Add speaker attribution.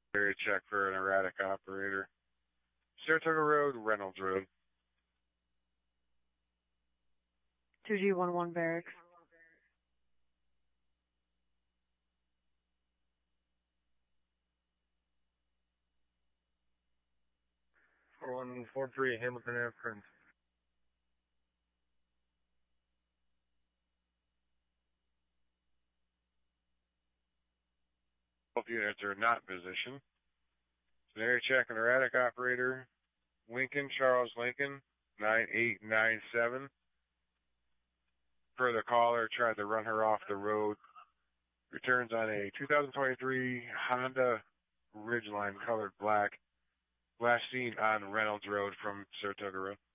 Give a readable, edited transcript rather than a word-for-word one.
Speaker 1: Area check for an erratic operator. Saratoga Road, Reynolds Road.
Speaker 2: 2G11 Barracks.
Speaker 3: One 43 Hamilton Ave, Prince.
Speaker 1: Both units are not in position. So area check an erratic operator. Lincoln, Charles Lincoln, 9897. Further caller tried to run her off the road. Returns on a 2023 Honda Ridgeline colored black. Last seen on Reynolds Road from Saratoga Road.